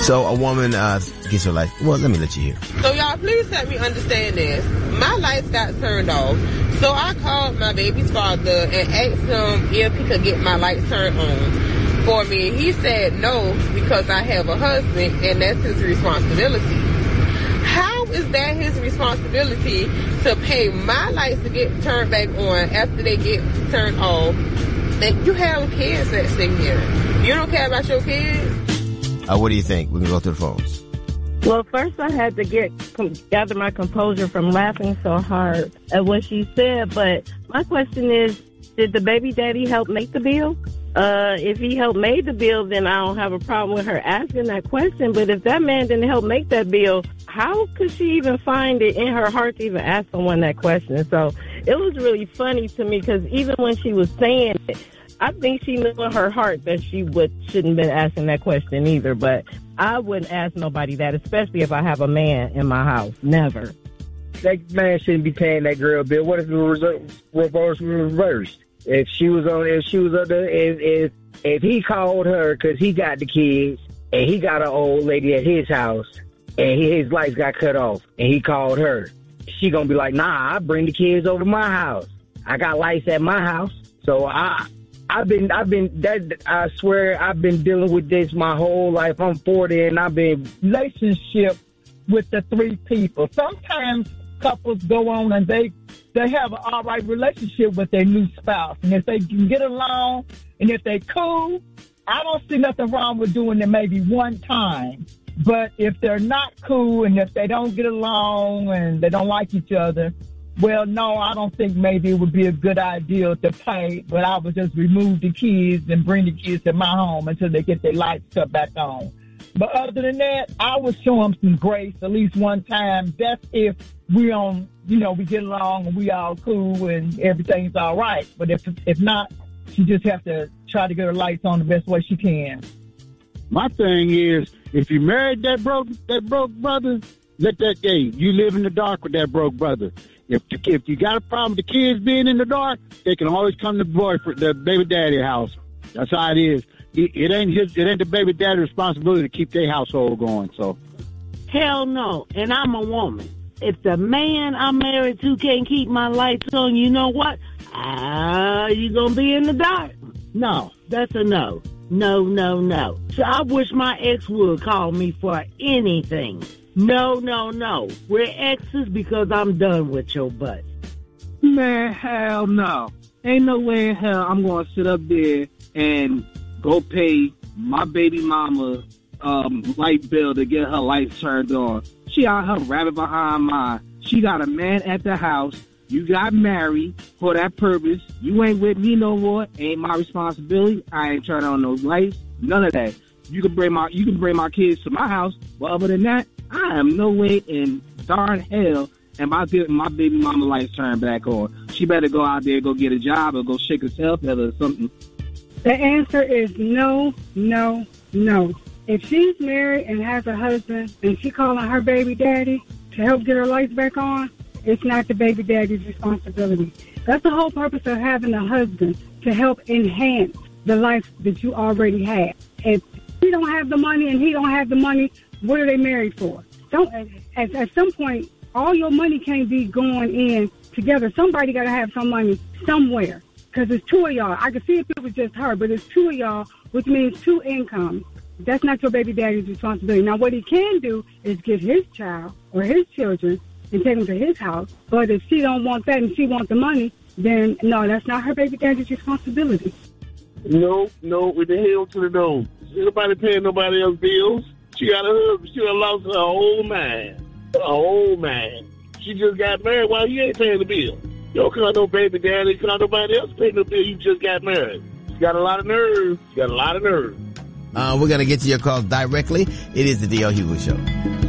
So a woman gets her life. Well, let me let you hear. So y'all, please help me understand this. My lights got turned off. So I called my baby's father and asked him if he could get my lights turned on for me. He said no, because I have a husband and that's his responsibility. How is that his responsibility to pay my lights to get turned back on after they get turned off? And you have kids that stay here. You don't care about your kids? What do you think? We can go through the phones. Well, first I had to gather my composure from laughing so hard at what she said. But my question is, did the baby daddy help make the bill? If he helped make the bill, then I don't have a problem with her asking that question. But if that man didn't help make that bill, how could she even find it in her heart to even ask someone that question? So it was really funny to me, because even when she was saying it, I think she knew in her heart that she shouldn't been asking that question either. But I wouldn't ask nobody that, especially if I have a man in my house. Never. That man shouldn't be paying that girl bill. What if it was reversed? If he called her because he got the kids and he got an old lady at his house and his lights got cut off and he called her, she gonna be like, nah, I bring the kids over to my house. I got lights at my house. So I swear I've been dealing with this my whole life. I'm 40 and I've been relationship with the three people. Sometimes couples go on and they have an all right relationship with their new spouse. And if they can get along and if they cool, I don't see nothing wrong with doing it maybe one time. But if they're not cool and if they don't get along and they don't like each other, well, no, I don't think maybe it would be a good idea to pay, but I would just remove the kids and bring the kids to my home until they get their lights cut back on. But other than that, I would show them some grace at least one time. That's if we get along and we all cool and everything's all right. But if not, she just have to try to get her lights on the best way she can. My thing is, if you married that broke brother, let that go. You live in the dark with that broke brother. If you got a problem with the kids being in the dark, they can always come to the baby daddy house. That's how it is. It ain't the baby daddy's responsibility to keep their household going. So, hell no. And I'm a woman. If the man I'm married to can't keep my lights on, you know what? You gonna be in the dark? No, that's a no. No. So I wish my ex would call me for anything. No. We're exes because I'm done with your butt. Man, hell no. Ain't no way in hell I'm going to sit up there and go pay my baby mama light bill to get her lights turned on. She out her rabbit behind mine. She got a man at the house. You got married for that purpose. You ain't with me no more. Ain't my responsibility. I ain't turning on those lights. None of that. You can bring my kids to my house, but other than that, I am no way in darn hell am I getting my baby mama lights turned back on. She better go out there, go get a job, or go shake herself or something. The answer is no. If she's married and has a husband and she calling her baby daddy to help get her lights back on, it's not the baby daddy's responsibility. That's the whole purpose of having a husband, to help enhance the life that you already have. If she don't have the money and he don't have the money, what are they married for? At some point, all your money can't be going in together. Somebody got to have some money somewhere, because it's two of y'all. I could see if it was just her, but it's two of y'all, which means two incomes. That's not your baby daddy's responsibility. Now, what he can do is get his child or his children and take them to his house. But if she don't want that and she wants the money, then no, that's not her baby daddy's responsibility. No, with the hell to the no. Ain't nobody paying nobody else's bills. She got lost her whole mind. She just got married while you ain't paying the bill. You don't call no baby daddy, call nobody else paying the bill. You just got married. You got a lot of nerve. We're going to get to your calls directly. It is the D.L. Hughley Show.